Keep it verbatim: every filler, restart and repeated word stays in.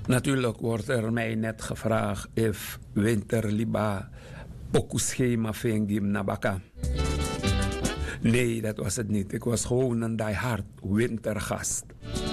Natuurlijk wordt er mij net gevraagd of winterliba pokuschema vingim nabaka. Nee, dat was het niet. Ik was gewoon een diehard wintergast.